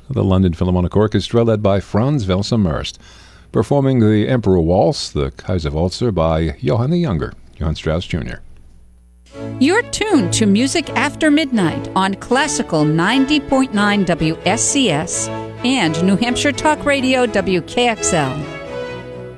the London Philharmonic Orchestra, led by Franz Welser-Möst, performing the Emperor Waltz, the Kaiserwalzer, by Johann the Younger, Johann Strauss Jr. You're tuned to Music After Midnight on Classical 90.9 WSCS and New Hampshire Talk Radio WKXL.